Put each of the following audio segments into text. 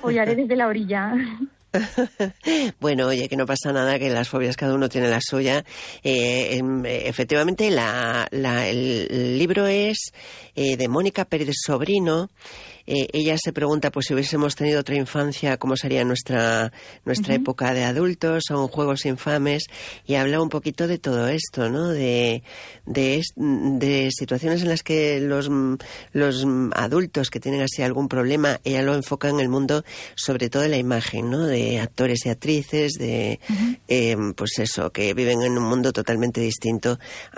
apoyaré desde la orilla. Bueno, oye, que no pasa nada, que las fobias cada uno tiene la suya. Efectivamente, el libro es de Mónica Pérez Sobrino. Ella se pregunta, pues si hubiésemos tenido otra infancia, ¿cómo sería nuestra época de adultos? Son juegos infames, y habla un poquito de todo esto, ¿no? De situaciones en las que los adultos que tienen así algún problema, ella lo enfoca en el mundo, sobre todo de la imagen, ¿no? De actores y actrices, pues eso, que viven en un mundo totalmente distinto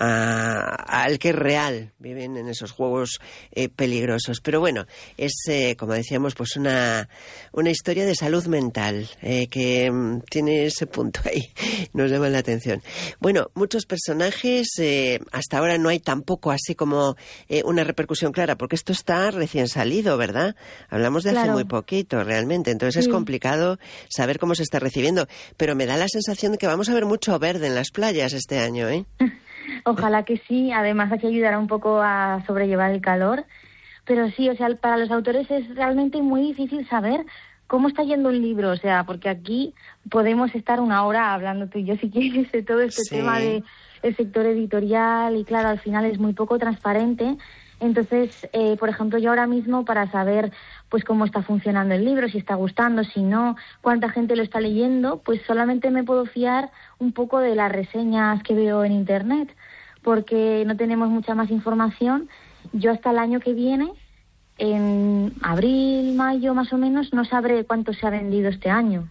al que es real, viven en esos juegos peligrosos. Pero bueno, es como decíamos, pues una historia de salud mental que tiene ese punto ahí, nos llama la atención. Bueno, muchos personajes, hasta ahora no hay tampoco así como una repercusión clara, porque esto está recién salido, ¿verdad? Hablamos de hace muy poquito realmente, entonces es complicado saber cómo se está recibiendo, pero me da la sensación de que vamos a ver mucho verde en las playas este año, ¿eh? Ojalá que sí, además aquí ayudará un poco a sobrellevar el calor. Pero sí, o sea, para los autores es realmente muy difícil saber cómo está yendo un libro, o sea, porque aquí podemos estar una hora hablando tú y yo, si quieres, de todo este tema del sector editorial, y claro, al final es muy poco transparente. Entonces, por ejemplo, yo ahora mismo, para saber pues cómo está funcionando el libro, si está gustando, si no, cuánta gente lo está leyendo, pues solamente me puedo fiar un poco de las reseñas que veo en Internet, porque no tenemos mucha más información. Yo hasta el año que viene, en abril, mayo más o menos, no sabré cuánto se ha vendido este año.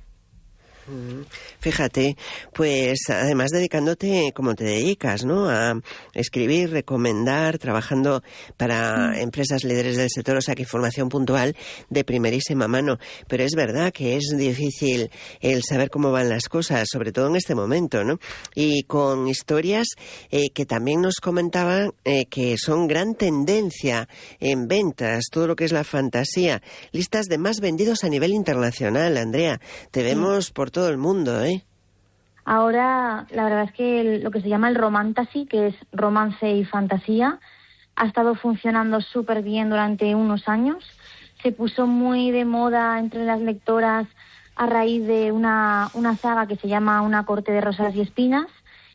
Fíjate, pues además dedicándote como te dedicas, ¿no? A escribir, recomendar, trabajando para empresas líderes del sector, o sea que información puntual de primerísima mano. Pero es verdad que es difícil el saber cómo van las cosas, sobre todo en este momento, ¿no? Y con historias que también nos comentaban que son gran tendencia en ventas, todo lo que es la fantasía, listas de más vendidos a nivel internacional. Andrea, te vemos por todo el mundo, ¿eh? Ahora, la verdad es que lo que se llama el romantasy, que es romance y fantasía, ha estado funcionando súper bien durante unos años. Se puso muy de moda entre las lectoras a raíz de una saga que se llama Una corte de rosas y espinas,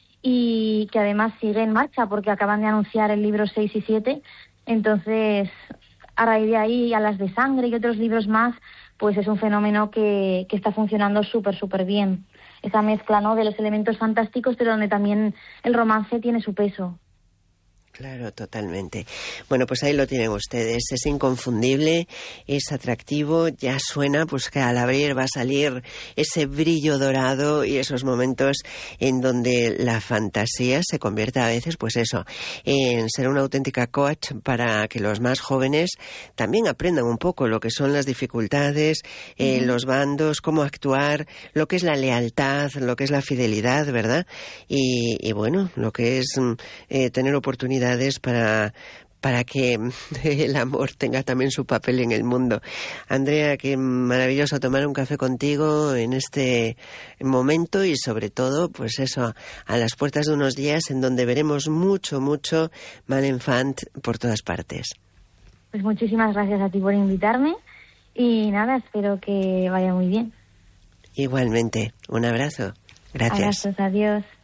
y que además sigue en marcha porque acaban de anunciar el libro 6 y 7. Entonces, a raíz de ahí, a las de sangre y otros libros más, pues es un fenómeno que está funcionando súper bien. Esa mezcla, ¿no?, de los elementos fantásticos, pero donde también el romance tiene su peso. Claro, totalmente. Bueno, pues ahí lo tienen ustedes. Es inconfundible, es atractivo, ya suena pues que al abrir va a salir ese brillo dorado y esos momentos en donde la fantasía se convierte a veces, pues eso, en ser una auténtica coach para que los más jóvenes también aprendan un poco lo que son las dificultades, los bandos, cómo actuar, lo que es la lealtad, lo que es la fidelidad, ¿verdad? Y bueno, lo que es tener oportunidades para que el amor tenga también su papel en el mundo. Andrea, qué maravilloso tomar un café contigo en este momento y sobre todo, pues eso, a las puertas de unos días en donde veremos mucho Malenfant por todas partes. Pues muchísimas gracias a ti por invitarme y nada, espero que vaya muy bien. Igualmente, un abrazo. Gracias. Abrazos, adiós.